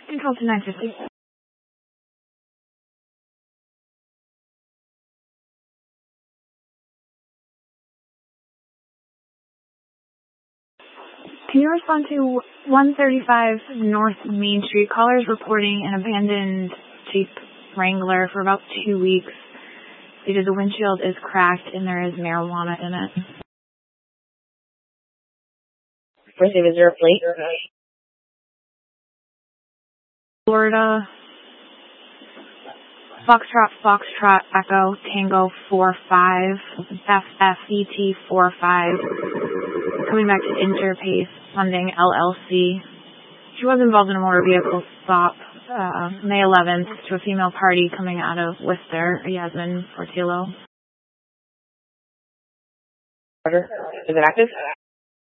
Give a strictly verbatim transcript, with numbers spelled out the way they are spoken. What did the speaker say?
Control to nine fifty. Can you respond to one thirty-five North Main Street? Callers reporting an abandoned Jeep Wrangler for about two weeks because the windshield is cracked and there is marijuana in it. Receive a zero plate. Florida. Foxtrot, Foxtrot, Echo, Tango, four five, F F E T, four five, coming back to Interpace, Funding, L L C. She was involved in a motor vehicle stop, uh, May eleventh, to a female party coming out of Worcester, Yasmin Portillo. Order. Is it active?